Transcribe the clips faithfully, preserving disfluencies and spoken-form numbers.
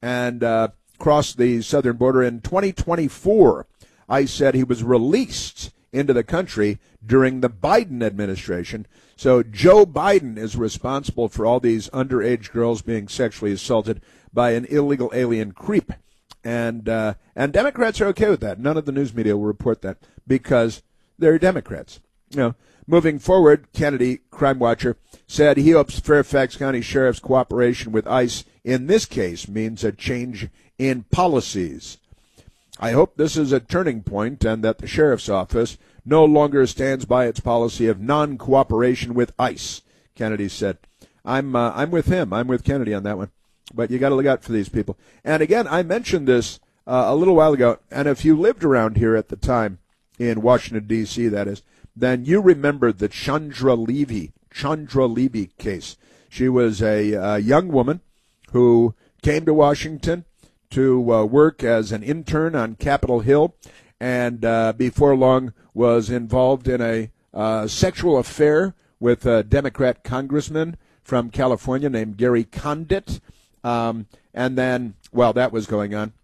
and uh, crossed the southern border. In twenty twenty-four, ICE said he was released into the country during the Biden administration. So Joe Biden is responsible for all these underage girls being sexually assaulted by an illegal alien creep. And uh, and Democrats are okay with that. None of the news media will report that because they're Democrats. You know, moving forward, Kennedy, crime watcher, said he hopes Fairfax County Sheriff's cooperation with ICE in this case means a change in policies. I hope this is a turning point and that the Sheriff's Office no longer stands by its policy of non-cooperation with ICE, Kennedy said. I'm uh, I'm with him. I'm with Kennedy on that one. But you got to look out for these people. And again, I mentioned this uh, a little while ago, and if you lived around here at the time, in Washington, D C, that is, then you remember the Chandra Levy, Chandra Levy case. She was a uh, young woman who came to Washington to uh, work as an intern on Capitol Hill, and uh, before long was involved in a uh, sexual affair with a Democrat congressman from California named Gary Condit. Um, and then, while that was going on,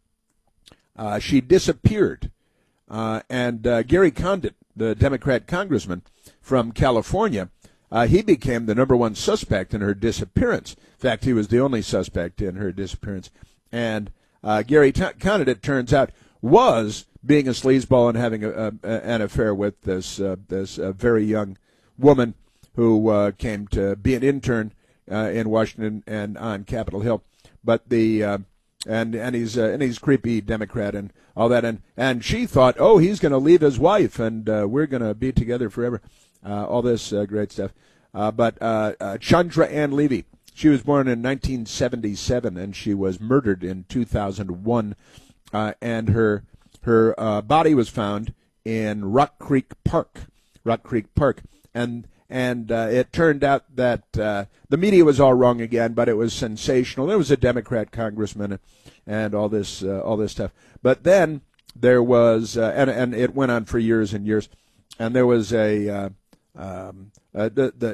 uh, she disappeared. Uh, and uh, Gary Condit, the Democrat congressman from California, uh, he became the number one suspect in her disappearance. In fact, he was the only suspect in her disappearance. And uh, Gary T- Condit, it turns out, was being a sleazeball and having a, a, an affair with this uh, this uh, very young woman who uh, came to be an intern uh, in Washington and on Capitol Hill. But the uh, and and he's uh, and he's creepy Democrat and all that, and and she thought, oh, he's going to leave his wife and uh, we're going to be together forever. Uh, all this uh, great stuff. Uh, but uh, uh, Chandra Ann Levy, she was born in nineteen seventy-seven and she was murdered in two thousand one, uh, and her her uh, body was found in Rock Creek Park, Rock Creek Park, and. And uh, it turned out that uh, the media was all wrong again, but it was sensational. There was a Democrat congressman and all this uh, all this stuff. But then there was, uh, and, and it went on for years and years, and there was a uh, um, uh, the,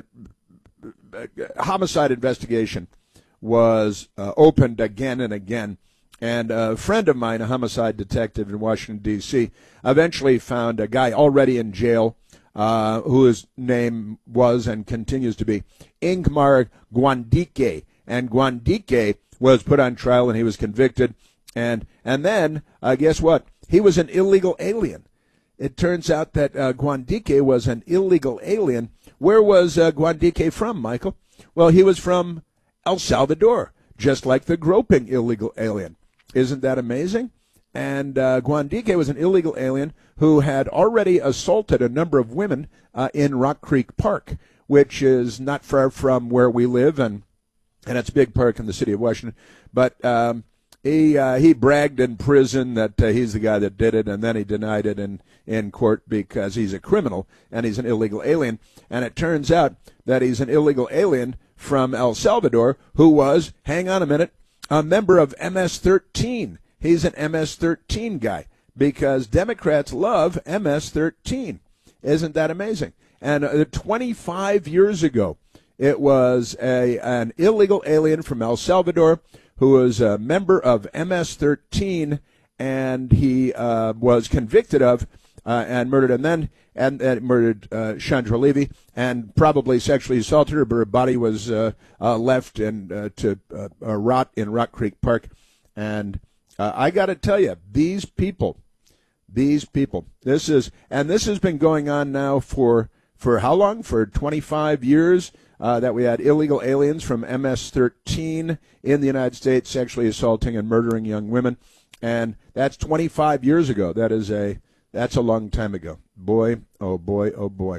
the homicide investigation was uh, opened again and again. And a friend of mine, a homicide detective in Washington, D C, eventually found a guy already in jail, Uh, whose name was and continues to be Ingmar Guandike. And Guandike was put on trial and he was convicted. And and then, uh, guess what? He was an illegal alien. It turns out that uh, Guandike was an illegal alien. Where was uh, Guandike from, Michael? Well, he was from El Salvador, just like the groping illegal alien. Isn't that amazing? And uh, Guandike was an illegal alien who had already assaulted a number of women uh, in Rock Creek Park, which is not far from where we live, and and it's a big park in the city of Washington. But um, he uh, he bragged in prison that uh, he's the guy that did it, and then he denied it in, in court because he's a criminal and he's an illegal alien. And it turns out that he's an illegal alien from El Salvador who was, hang on a minute, a member of M S thirteen. He's an M S thirteen guy because Democrats love M S thirteen. Isn't that amazing? And uh, twenty-five years ago, it was a an illegal alien from El Salvador who was a member of M S thirteen, and he uh, was convicted of uh, and murdered, and then and, and murdered uh, Chandra Levy and probably sexually assaulted her, but her body was uh, uh, left and uh, to uh, uh, rot in Rock Creek Park. And Uh, I got to tell you, these people, these people, this is, and this has been going on now for, for how long? For twenty-five years uh, that we had illegal aliens from M S thirteen in the United States sexually assaulting and murdering young women. And that's twenty-five years ago. That is a, that's a long time ago. Boy, oh boy, oh boy.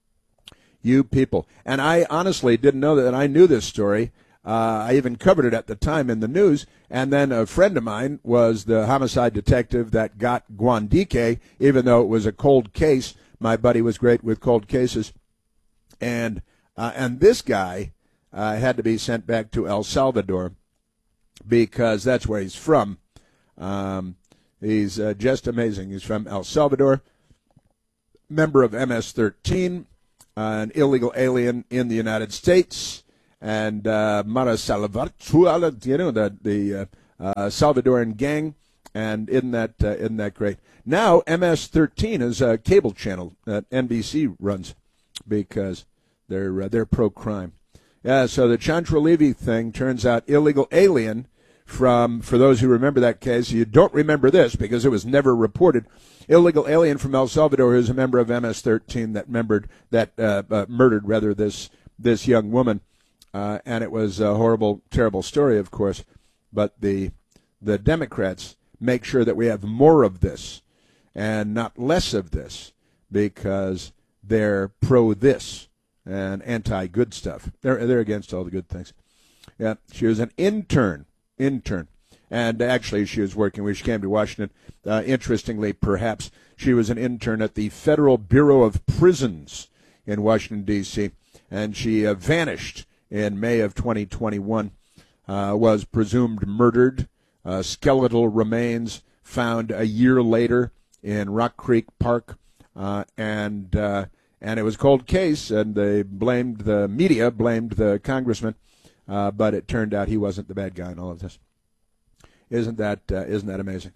You people. And I honestly didn't know that, and I knew this story. Uh, I even covered it at the time in the news, and then a friend of mine was the homicide detective that got Guandike, even though it was a cold case. My buddy was great with cold cases. And uh, and this guy uh, had to be sent back to El Salvador because that's where he's from. Um, he's uh, just amazing. He's from El Salvador, member of M S thirteen, uh, an illegal alien in the United States. And uh, Mara Salvatruala, you know, the, the uh, uh, Salvadoran gang, and isn't that uh, isn't that great? Now M S thirteen is a cable channel that N B C runs because they're uh, they're pro-crime. Yeah, so the Chandra Levy thing turns out illegal alien from, for those who remember that case, you don't remember this because it was never reported, illegal alien from El Salvador who's a member of M S thirteen that membered, that uh, uh, murdered, rather, this this young woman. Uh, and it was a horrible, terrible story, of course. But the the Democrats make sure that we have more of this and not less of this because they're pro this and anti-good stuff. They're they're against all the good things. Yeah, she was an intern, intern, and actually she was working when she came to Washington. Uh, interestingly, perhaps, she was an intern at the Federal Bureau of Prisons in Washington, D C, and she uh, vanished in May of twenty twenty-one, uh, was presumed murdered. Uh, skeletal remains found a year later in Rock Creek Park, uh, and uh, and it was a cold case, and they blamed the media, blamed the congressman, uh, but it turned out he wasn't the bad guy in all of this. Isn't that uh, isn't that amazing?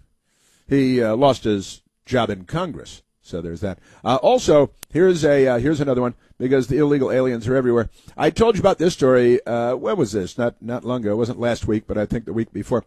He uh, lost his job in Congress, so there's that. Uh, also, here's a uh, here's another one because the illegal aliens are everywhere. I told you about this story. Uh, when was this? Not not long ago. It wasn't last week, but I think the week before.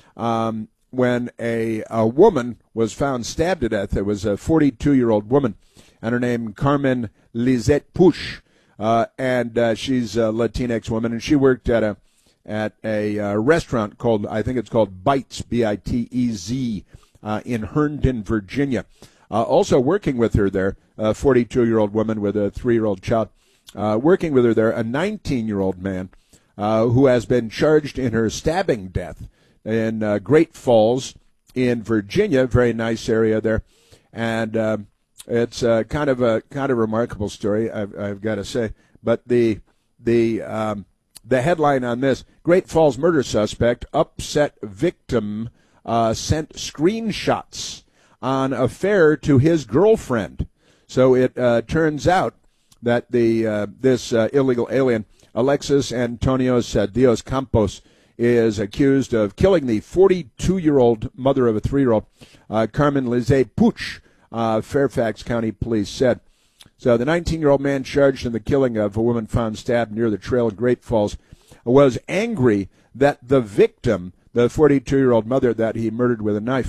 Um, when a a woman was found stabbed to death. It was a forty-two-year-old woman, and her name Carmen Lizette Push, uh, and uh, she's a Latinx woman, and she worked at a at a uh, restaurant called, I think it's called Bites, B I T E Z, uh, in Herndon, Virginia. Uh, also working with her there, a forty-two-year-old woman with a three-year-old child. Uh, working with her there, a nineteen-year-old man uh, who has been charged in her stabbing death in uh, Great Falls in Virginia, very nice area there. And uh, it's uh, kind of a kind of remarkable story, I've, I've got to say. But the the um, the headline on this: Great Falls murder suspect upset victim uh, sent screenshots on affair to his girlfriend. So it uh, turns out that the uh, this uh, illegal alien, Alexis Antonio Dios Campos, is accused of killing the forty-two-year-old mother of a three-year-old, uh, Carmen Lizette Puch, uh, Fairfax County Police said. So the nineteen-year-old man charged in the killing of a woman found stabbed near the trail in Great Falls was angry that the victim, the forty-two-year-old mother that he murdered with a knife,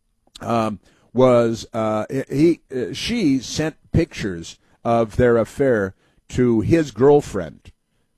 um, was uh, he uh, she sent pictures of their affair to his girlfriend,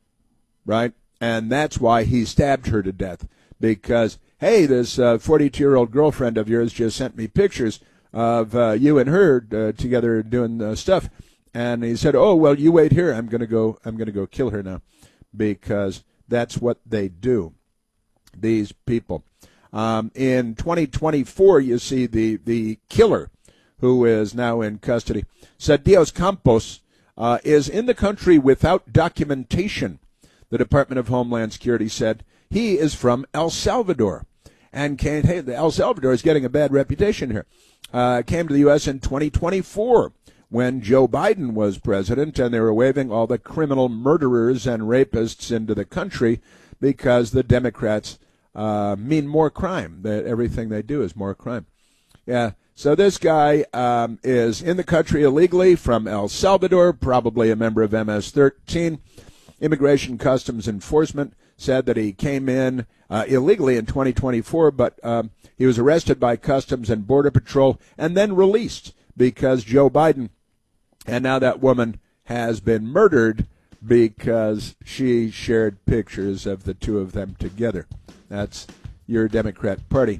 right? And that's why he stabbed her to death, because, hey, this uh, forty-two-year-old girlfriend of yours just sent me pictures of uh, you and her uh, together doing uh, stuff. And he said, oh, well, you wait here. I'm going to go I'm going to go kill her now, because that's what they do, these people. Um, in twenty twenty-four, you see the, the killer, who is now in custody, Dios Campos, uh, is in the country without documentation. The Department of Homeland Security said he is from El Salvador, and came, hey, El Salvador is getting a bad reputation here. Uh, came to the U S in twenty twenty-four when Joe Biden was president, and they were waving all the criminal murderers and rapists into the country because the Democrats uh, mean more crime. That everything they do is more crime. Yeah. So this guy um, is in the country illegally from El Salvador, probably a member of M S thirteen. Immigration Customs Enforcement said that he came in uh, illegally in twenty twenty-four, but um, he was arrested by Customs and Border Patrol and then released because Joe Biden, and now that woman has been murdered because she shared pictures of the two of them together. That's your Democrat Party.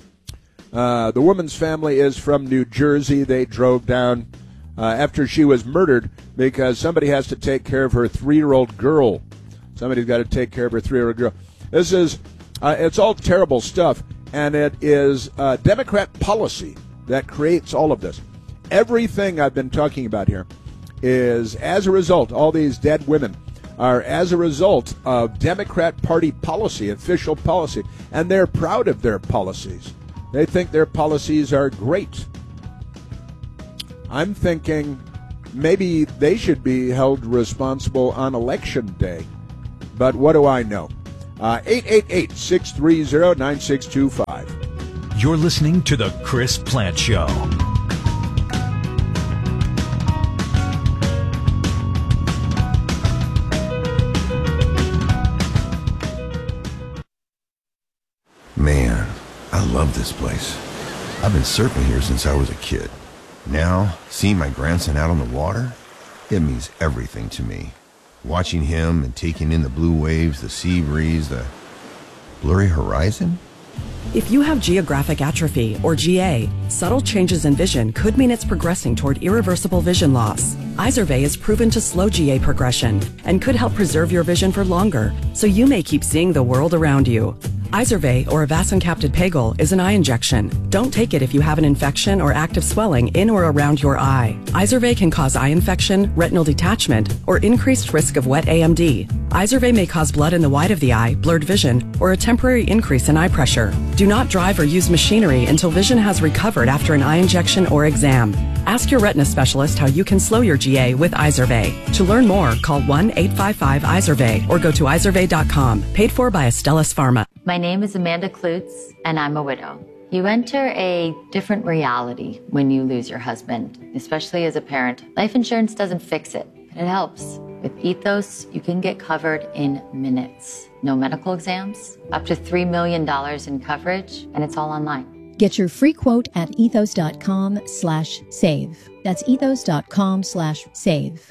Uh, the woman's family is from New Jersey. They drove down Uh, after she was murdered because somebody has to take care of her three-year-old girl. Somebody's got to take care of her three-year-old girl. This is, uh, it's all terrible stuff, and it is uh, Democrat policy that creates all of this. Everything I've been talking about here is as a result, all these dead women are as a result of Democrat Party policy, official policy, and they're proud of their policies. They think their policies are great. I'm thinking maybe they should be held responsible on Election Day. But what do I know? Uh, eight eight eight, six three zero, nine six two five. You're listening to The Chris Plant Show. Man, I love this place. I've been surfing here since I was a kid. Now, seeing my grandson out on the water, it means everything to me. Watching him and taking in the blue waves, the sea breeze, the blurry horizon. If you have geographic atrophy, or G A, subtle changes in vision could mean it's progressing toward irreversible vision loss. Izervay is proven to slow G A progression and could help preserve your vision for longer, so you may keep seeing the world around you. Izervay, or avacincaptad pegol, is an eye injection. Don't take it if you have an infection or active swelling in or around your eye. Izervay can cause eye infection, retinal detachment, or increased risk of wet A M D. Izervay may cause blood in the white of the eye, blurred vision, or a temporary increase in eye pressure. Do not drive or use machinery until vision has recovered after an eye injection or exam. Ask your retina specialist how you can slow your G A with Izervay. To learn more, call one eight five five Izervay or go to izervay dot com. Paid for by Astellas Pharma. My name is Amanda Klutz, and I'm a widow. You enter a different reality when you lose your husband, especially as a parent. Life insurance doesn't fix it, but it helps. With Ethos, you can get covered in minutes. No medical exams, up to three million dollars in coverage, and it's all online. Get your free quote at ethos.com slash save. That's ethos.com slash save.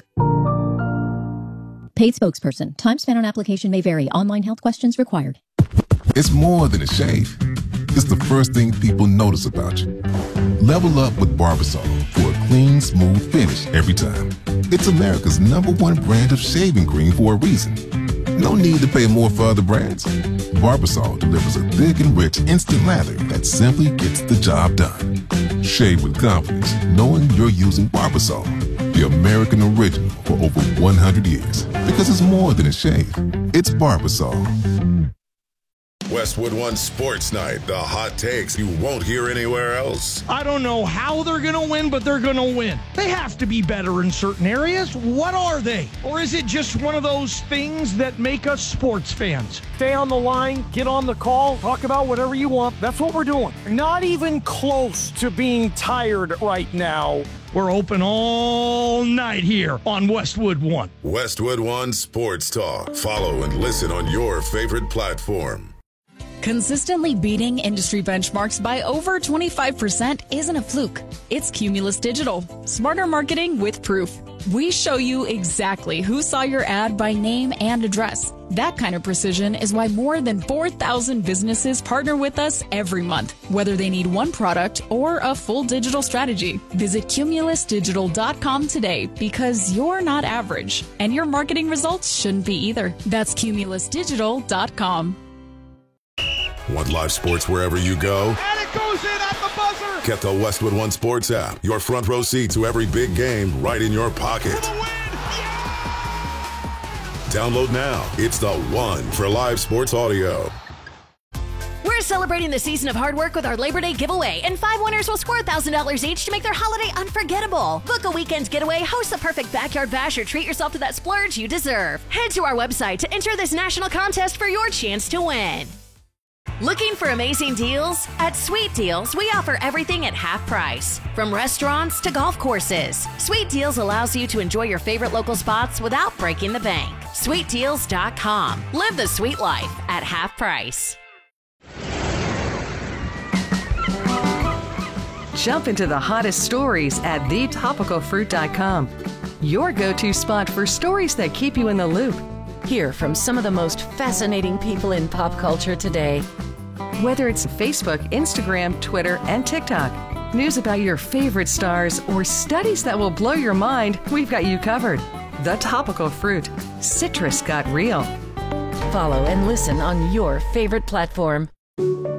Paid spokesperson. Time spent on application may vary. Online health questions required. It's more than a shave. It's the first thing people notice about you. Level up with Barbasol for a clean, smooth finish every time. It's America's number one brand of shaving cream for a reason. No need to pay more for other brands. Barbasol delivers a thick and rich instant lather that simply gets the job done. Shave with confidence, knowing you're using Barbasol, the American original, for over one hundred years. Because it's more than a shave. It's Barbasol. Westwood One Sports Night, the hot takes you won't hear anywhere else. I don't know how they're going to win, but they're going to win. They have to be better in certain areas. What are they? Or is it just one of those things that make us sports fans? Stay on the line, get on the call, talk about whatever you want. That's what we're doing. Not even close to being tired right now. We're open all night here on Westwood One. Westwood One Sports Talk. Follow and listen on your favorite platform. Consistently beating industry benchmarks by over twenty-five percent isn't a fluke. It's Cumulus Digital. Smarter marketing with proof. We show you exactly who saw your ad by name and address. That kind of precision is why more than four thousand businesses partner with us every month, whether they need one product or a full digital strategy. Visit cumulus digital dot com today, because you're not average, and your marketing results shouldn't be either. That's cumulus digital dot com. Want live sports wherever you go? And it goes in at the buzzer! Get the Westwood One Sports app. Your front row seat to every big game right in your pocket. Download now. It's the one for live sports audio. We're celebrating the season of hard work with our Labor Day giveaway, and five winners will score one thousand dollars each to make their holiday unforgettable. Book a weekend getaway, host the perfect backyard bash, or treat yourself to that splurge you deserve. Head to our website to enter this national contest for your chance to win. Looking for amazing deals? At Sweet Deals, we offer everything at half price. From restaurants to golf courses, Sweet Deals allows you to enjoy your favorite local spots without breaking the bank. sweet deals dot com. Live the sweet life at half price. Jump into the hottest stories at the topical fruit dot com. Your go-to spot for stories that keep you in the loop. Hear from some of the most fascinating people in pop culture today. Whether it's Facebook, Instagram, Twitter, and TikTok, news about your favorite stars, or studies that will blow your mind, we've got you covered. The Topical Fruit. Citrus got real. Follow and listen on your favorite platform.